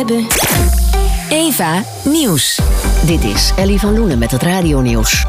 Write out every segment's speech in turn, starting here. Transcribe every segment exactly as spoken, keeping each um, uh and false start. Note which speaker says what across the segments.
Speaker 1: hebben. Eva Nieuws.
Speaker 2: Dit is Ellie van Loenen met het radionieuws.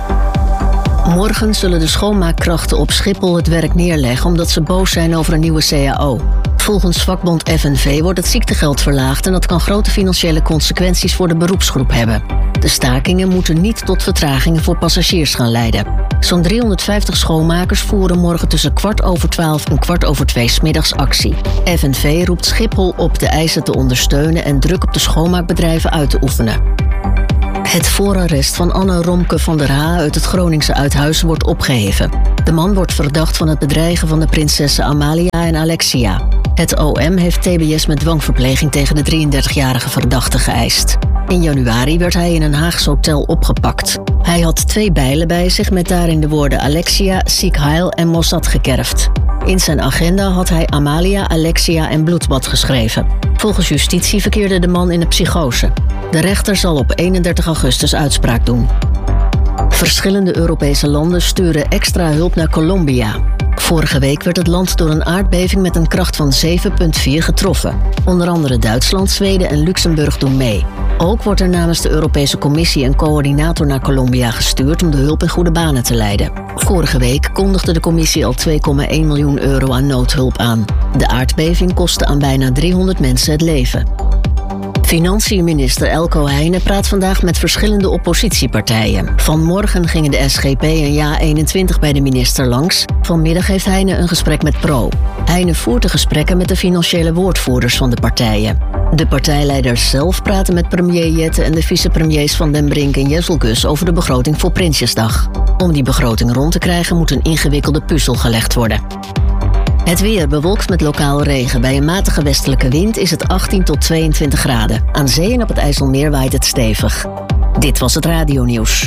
Speaker 2: Morgen zullen de schoonmaakkrachten op Schiphol het werk neerleggen omdat ze boos zijn over een nieuwe C A O. Volgens vakbond F N V wordt het ziektegeld verlaagd en dat kan grote financiële consequenties voor de beroepsgroep hebben. De stakingen moeten niet tot vertragingen voor passagiers gaan leiden. Zo'n driehonderdvijftig schoonmakers voeren morgen tussen kwart over twaalf en kwart over twee 's middags actie. F N V roept Schiphol op de eisen te ondersteunen en druk op de schoonmaakbedrijven uit te oefenen. Het voorarrest van Anne Romke van der Haa uit het Groningse Uithuizen wordt opgeheven. De man wordt verdacht van het bedreigen van de prinsessen Amalia en Alexia. Het O M heeft T B S met dwangverpleging tegen de drieëndertigjarige verdachte geëist. In januari werd hij in een Haags hotel opgepakt. Hij had twee bijlen bij zich met daarin de woorden Alexia, Sieg Heil en Mossad gekerfd. In zijn agenda had hij Amalia, Alexia en bloedbad geschreven. Volgens justitie verkeerde de man in een psychose. De rechter zal op eenendertig augustus uitspraak doen. Verschillende Europese landen sturen extra hulp naar Colombia. Vorige week werd het land door een aardbeving met een kracht van zeven komma vier getroffen. Onder andere Duitsland, Zweden en Luxemburg doen mee. Ook wordt er namens de Europese Commissie een coördinator naar Colombia gestuurd om de hulp in goede banen te leiden. Vorige week kondigde de Commissie al twee komma één miljoen euro aan noodhulp aan. De aardbeving kostte aan bijna driehonderd mensen het leven. Financiën-minister Elko Heijnen praat vandaag met verschillende oppositiepartijen. Vanmorgen gingen de S G P en Ja eenentwintig bij de minister langs. Vanmiddag heeft Heijnen een gesprek met Pro. Heijnen voert de gesprekken met de financiële woordvoerders van de partijen. De partijleiders zelf praten met premier Jette en de vicepremiers Van den Brink en Jesselgus over de begroting voor Prinsjesdag. Om die begroting rond te krijgen moet een ingewikkelde puzzel gelegd worden. Het weer bewolkt met lokaal regen. Bij een matige westelijke wind is het achttien tot tweeëntwintig graden. Aan zee en op het IJsselmeer waait het stevig. Dit was het radionieuws.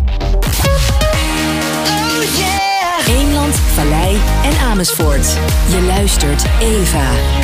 Speaker 1: Oh yeah! Eemland, Vallei en Amersfoort. Je luistert Eva.